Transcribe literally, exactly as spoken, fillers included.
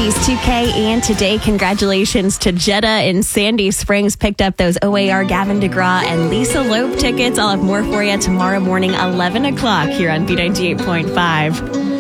nineties two K. And today, congratulations to Jetta in Sandy Springs. Picked up those O A R Gavin DeGraw and Lisa Loeb tickets. I'll have more for you tomorrow morning, eleven o'clock here on B ninety-eight point five.